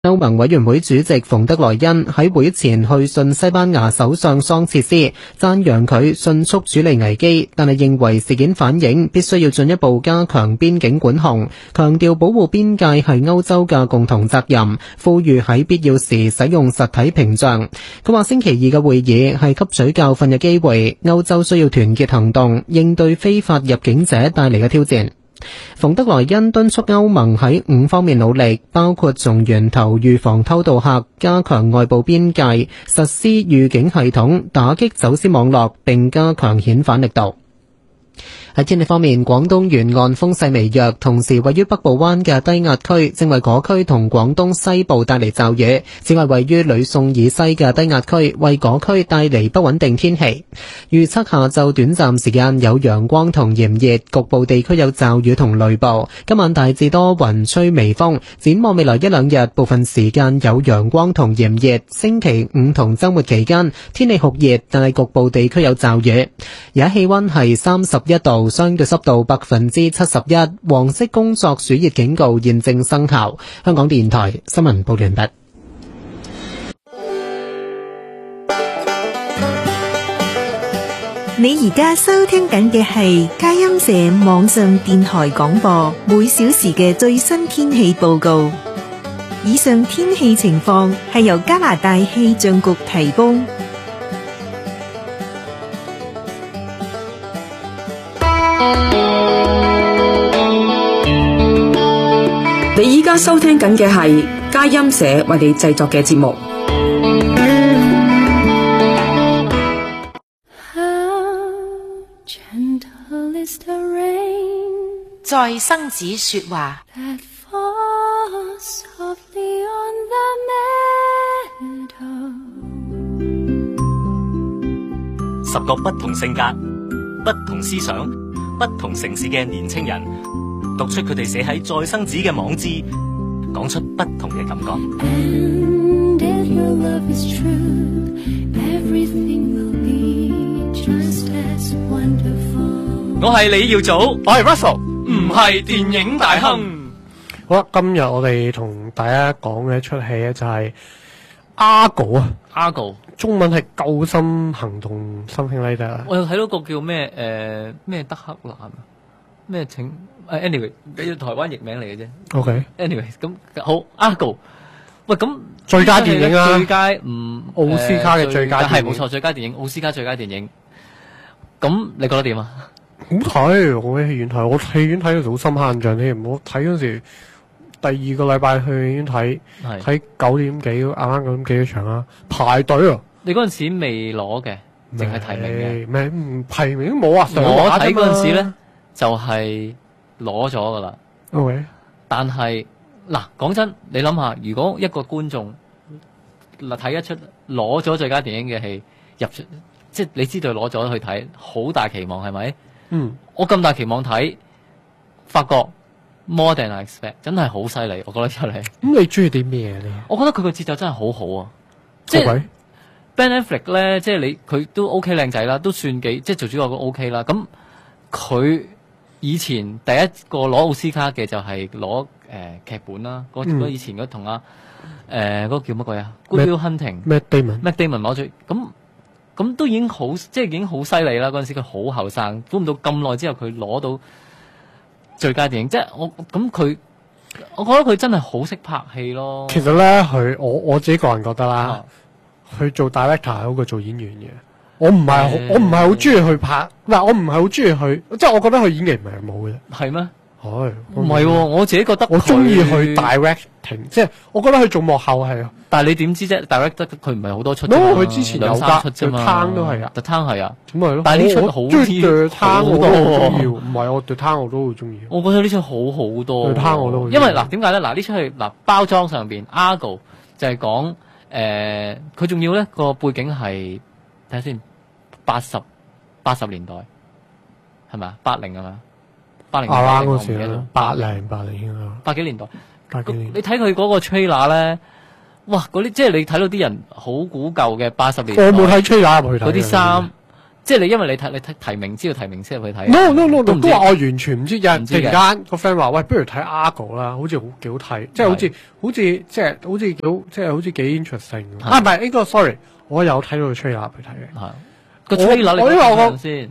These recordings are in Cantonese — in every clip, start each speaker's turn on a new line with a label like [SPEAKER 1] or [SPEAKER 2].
[SPEAKER 1] 歐盟委員會主席馮德萊恩喺會前去信西班牙首相桑切斯，讚揚佢迅速處理危機，但係認為事件反映必須要進一步加強邊境管控，強調保護邊界係歐洲嘅共同責任，呼籲喺必要時使用實體屏障。佢話星期二嘅會議係吸取教訓嘅機會，歐洲需要團結行動，應對非法入境者帶嚟嘅挑戰。馮德萊恩敦促歐盟喺5方面努力，包括從源頭預防偷渡客、加強外部邊界、實施預警系統、打擊走私網絡，並加強遣返力度。喺天氣方面，廣東沿岸風勢微弱，同時位於北部灣嘅低壓區正為嗰區同廣東西部帶嚟驟雨。此外，位於呂宋以西嘅低壓區為嗰區帶嚟不穩定天氣。預測下晝短暫時間有陽光同炎熱，局部地區有驟雨同雷暴。今晚大致多雲，吹微風。展望未來一兩日，部分時間有陽光同炎熱。星期五同週末期間天氣酷熱，但係局部地區有驟雨。而家氣溫係31度。相對濕度71%，黃色工作暑熱警告現正生效。香港電台新聞報完畢。
[SPEAKER 2] 你而家收聽緊嘅係佳音社網上電台廣播，每小時嘅最新天氣報告。以上天氣情況係由加拿大氣象局提供。
[SPEAKER 3] 你依家收聽緊嘅係佳音社為你製作嘅節目。
[SPEAKER 4] 在生子說話
[SPEAKER 5] ，10個不同性格、不同思想、不同城市嘅年青人，讀出佢哋寫喺再生子嘅網誌，講出不同嘅感覺。我係李耀祖，我係 Russell， 唔係電影大亨。
[SPEAKER 6] 好啦，今日我哋同大家講嘅一出戲咧就係 Argo 啊
[SPEAKER 5] ，Argo
[SPEAKER 6] 中文係救心行動something like that。
[SPEAKER 5] 我又睇到個叫咩咩德克蘭啊，咩請anyway 俾台灣譯名嚟嘅啫。OK，anyway 咁好 Argo。喂，咁
[SPEAKER 6] 最佳電影啊，
[SPEAKER 5] 最佳
[SPEAKER 6] 奧斯卡嘅最佳電影
[SPEAKER 5] 係冇錯，最佳電影奧斯卡最佳電影。咁你覺得點啊？
[SPEAKER 6] 好睇，我喺戲院睇，我戲院睇到好深刻印象添。我睇嗰時第二個禮拜去戲院睇9點幾，啱啱9點幾嘅場啦，排隊啊！
[SPEAKER 5] 你嗰陣時未攞嘅，淨係提名嘅，
[SPEAKER 6] 咩提名都冇啊！
[SPEAKER 5] 我睇嗰陣時咧就係攞咗噶啦。
[SPEAKER 6] OK，
[SPEAKER 5] 但係嗱，講真，你諗下，如果一個觀眾睇一出攞咗最佳電影嘅戲入出，即係你知道攞咗去睇，好大期望係咪？我咁大期望睇，發覺 more than I expect， 真係好犀利，我覺得出嚟。
[SPEAKER 6] 咁你中意啲咩咧？
[SPEAKER 5] 我覺得佢個節奏真係好好啊！即係 Ben Affleck 咧，即係佢都 OK 靚仔啦，都算幾即係做主角都 OK 啦。咁佢以前第一個攞奧斯卡嘅就係攞劇本啦，嗰以前嗰同嗰個叫乜鬼啊 Good Will Hunting，Matt Damon 攞咗咁都已經好，即係已經好犀利啦！嗰陣時佢好後生，估唔到咁耐之後佢攞到最佳電影，即係我覺得佢真係好識拍戲咯。
[SPEAKER 6] 其實咧，我自己個人覺得啦，佢做 director 係好過做演員嘅。我唔係好中意去拍，嗱，我唔係好中意去，即係我覺得佢演技唔係咁好嘅。
[SPEAKER 5] 係咩？
[SPEAKER 6] 唔
[SPEAKER 5] 係，我自己覺得
[SPEAKER 6] 我中意去 directing， 即係我覺得佢做幕後係。
[SPEAKER 5] 但係你點知啫 ？direct 得佢唔係好多出。
[SPEAKER 6] 佢之前有
[SPEAKER 5] 2-3出啫嘛。
[SPEAKER 6] The Town 都係啊，
[SPEAKER 5] The Town 係啊。
[SPEAKER 6] 咁咪咯。
[SPEAKER 5] 但係呢出好啲。
[SPEAKER 6] The Town 我都好中意，唔係我 The Town 我都好中意。
[SPEAKER 5] 我覺得呢出好好多。
[SPEAKER 6] The Town 我都好。
[SPEAKER 5] 因為嗱，點解咧？嗱，呢出係嗱包裝上邊 Argo 就係講佢仲要咧個背景係睇下先80年代係咪啊？80係咪？80年代
[SPEAKER 6] 嗰時啦，80應該。
[SPEAKER 5] 80幾年代。你睇佢嗰個 trailer 咧，哇！嗰啲即係你睇到啲人好古舊嘅80年代。
[SPEAKER 6] 我冇睇 trailer 入去睇。
[SPEAKER 5] 嗰啲衫即係你因為你提名知道提名先入去睇。
[SPEAKER 6] No， 都話我完全唔知，有人突然間個 friend 話喂，不如睇 Argo 啦，好似幾好睇，即係好似幾 interesting。啊，唔係呢個 sorry， 我有睇到個 trailer 去睇嘅。
[SPEAKER 5] 係個 trailer 你講先。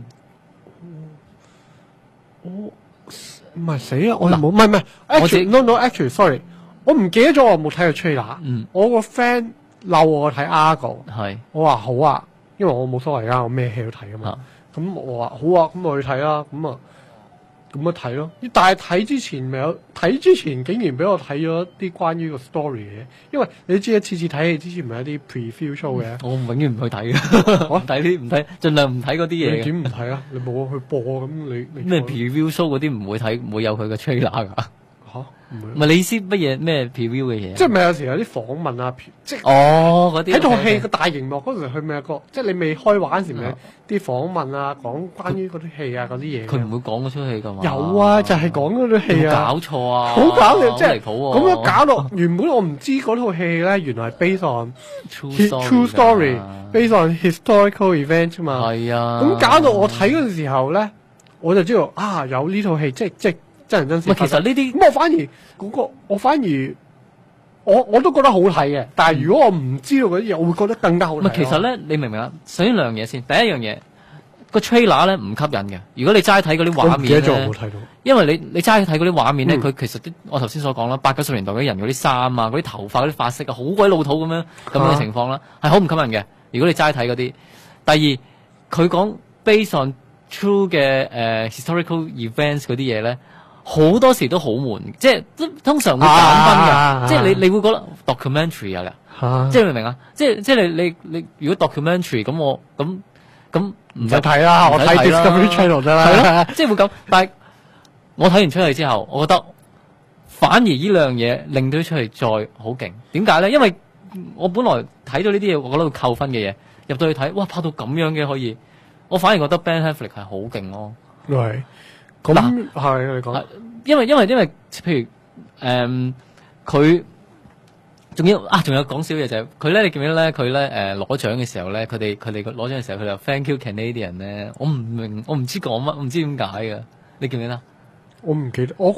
[SPEAKER 6] 我唔係死啊！我冇唔係 actually sorry， 我唔記得咗我冇睇過 trailer。我個 friend 鬧我睇 Argo，
[SPEAKER 5] 係我
[SPEAKER 6] 話好啊，因為我冇所謂㗎，我咩戲都睇㗎嘛。咁我話好啊，咁我去睇啦。咁啊睇咯。但係睇之前竟然俾我睇咗啲關於個 story 嘅嘢，因為你知次次睇戲之前唔係有啲 preview show 嘅。我
[SPEAKER 5] 永遠唔去睇嘅，我唔睇，盡量唔睇嗰啲嘢。
[SPEAKER 6] 你點唔睇啊？你冇去播咁你
[SPEAKER 5] 咩 preview show 嗰啲唔會睇，唔會有佢嘅 trailer 㗎。唔係你意思乜嘢咩 preview 嘅嘢？
[SPEAKER 6] 即係咪有時有啲訪問啊？即係
[SPEAKER 5] 嗰啲喺
[SPEAKER 6] 套戲個大熒幕嗰時，佢咪有個即係你未開畫嗰時咪啲訪問啊，講關於嗰啲戲啊嗰啲嘢。
[SPEAKER 5] 佢唔會講嗰出戲㗎嘛？
[SPEAKER 6] 有啊，就係講嗰啲戲啊。
[SPEAKER 5] 搞錯啊！
[SPEAKER 6] 好搞笑，即係
[SPEAKER 5] 離譜喎。
[SPEAKER 6] 咁樣搞到原本我唔知嗰套戲咧，原來係 based on true story，based on historical event 嘛。係啊。咁搞到我睇嗰陣時候咧，我就知道啊，有呢套戲，即係。真人真事。
[SPEAKER 5] 其實呢啲
[SPEAKER 6] 咁我反而我都覺得好睇嘅。但係如果我唔知道嗰啲嘢，我會覺得更加好睇。
[SPEAKER 5] 其實咧，你明唔明啊？首先兩樣嘢先。第一樣嘢個 trailer 咧唔吸引嘅。如果你齋睇嗰啲畫面咧，
[SPEAKER 6] 我冇睇到。
[SPEAKER 5] 因為你齋睇嗰啲畫面咧，佢其實我頭先所講啦，80、90年代嗰啲人嗰啲衫啊、嗰啲頭髮、嗰啲髮色啊，好鬼老土咁樣嘅情況啦，係好唔吸引嘅。如果你齋睇嗰啲，第二佢講 based on true 嘅historical events 嗰啲嘢咧。好多時都好悶，即係通常會減分嘅，即係你會覺得 documentary 啊，即係明唔明啊？即係你如果 documentary 咁我咁唔使睇啦，我睇 Discovery Channel 得啦，係咯，即係會咁。但係我睇完出嚟之後，我覺得反而呢兩樣嘢令到出嚟再好勁。點解咧？因為我本來睇到呢啲嘢，我覺得會扣分嘅嘢，入到去睇，哇，拍到咁樣嘅可以，我反而覺得 Ben Affleck 係好勁咯。係。咁係你講，因為譬如佢仲有講少嘢就係佢咧，你記唔記得咧？佢咧攞獎嘅時候咧，佢哋攞獎嘅時候，佢就 Thank you Canadian 咧，我唔明，我唔知講乜，我唔知點解嘅，你記唔記得？我唔記得，我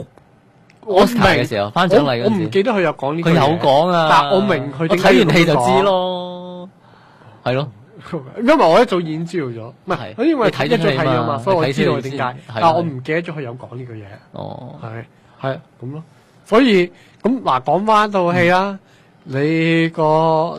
[SPEAKER 5] Oscar嘅時候頒獎禮嗰陣時，我唔記得佢有講呢句嘢，佢有講啊，但我明佢睇完戲就知咯，係咯。因為我一早已經知道咗，唔係，因為睇咗戲嘛，所以我知道點解。但我唔記得咗佢有講呢句嘢。哦，係咁咯。所以咁嗱，講翻套戲啦，你個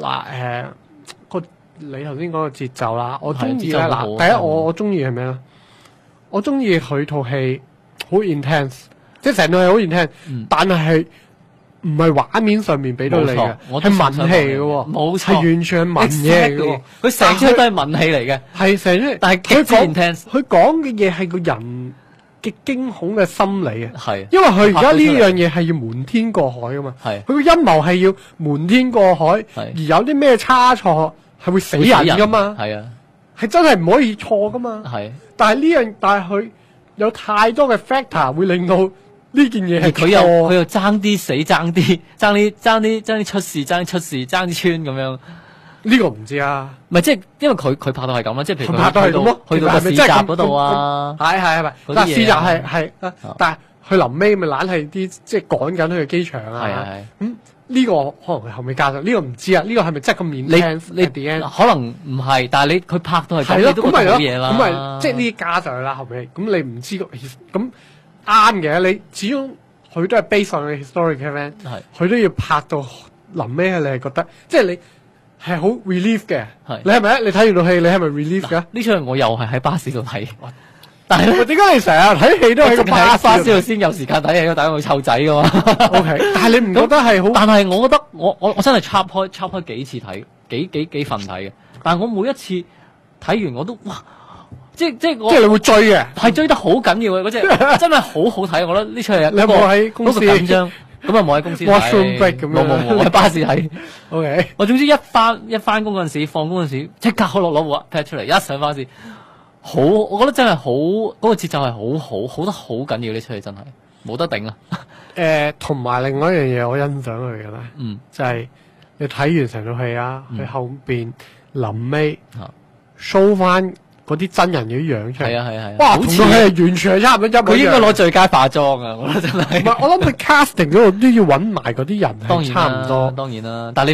[SPEAKER 5] 你頭先講個節奏啦，我中意咧嗱，第一我中意係咩咧？我中意佢套戲好 intense， 即係成套戲好 intense，但係唔係畫面上面俾到你嘅，係文戲嘅喎，冇錯，係完全係文嘢嘅喎。佢成出都係文戲嚟嘅，係成出。但係佢講嘅嘢係個人嘅驚恐嘅心理啊，係。因為佢而家呢樣嘢係要瞞天過海噶嘛，係。佢個陰謀係要瞞天過海，而有啲咩差錯係會死人噶嘛，係啊，係真係唔可以錯噶嘛，係。但係佢有太多嘅 factor 會令到。呢件嘢係佢又爭啲死，爭啲出事，爭啲穿咁樣。呢個唔知啊，唔係即係因為佢拍到係咁啦，即係譬如佢拍到係咁咯，去到個市集嗰度啊，係，但市集係，但係佢臨尾咪懶係啲即係趕緊去機場啊，係咁呢個可能佢後尾加上，呢個唔知啊，呢個係咪真係咁面聽？你可能唔係，但係佢拍到係咁，你都覺得好嘢啦。咁咪即係呢啲加上去啦，後尾咁你唔知咁。啱嘅，你始終佢都係 based on historic event，佢都要拍到臨尾，你係覺得即係你係好 relief 嘅。你係咪你睇完套戲，你係咪 relief 嘅？呢場我又係喺巴士度睇，但係點解你成日睇戲都喺個巴士度先有時間睇戲？打我湊仔噶嘛？OK， 但係你唔覺得係好？但係我覺得我真係插開幾次睇，幾份睇嘅。但係我每一次睇完我都哇！即係你會追嘅，係追得好緊要嘅嗰隻，真係好好睇。我覺得呢出戲你有冇喺公司緊張？咁啊冇喺公司睇。Washroom break 咁樣，冇喺巴士睇。OK， 我總之一翻工嗰陣時，放工嗰陣時，即刻攞部 pad 出嚟，一上巴士，好，我覺得真係好，嗰個節奏係好得好緊要。呢出戲真係冇得頂啊！同埋另外一樣嘢，我欣賞佢嘅咧，就係你睇完成套戲啊，佢後邊臨尾 show 翻。
[SPEAKER 6] 嗰啲真人嘅樣出嚟。
[SPEAKER 5] 係啊係啊係啊。
[SPEAKER 6] 哇，同佢係完全係差唔多一模一樣。
[SPEAKER 5] 佢應該攞最佳化妝啊！我覺得真係。
[SPEAKER 6] 唔係，我諗佢 casting 嗰度都要揾埋嗰啲人係差唔多。
[SPEAKER 5] 當然啦，但係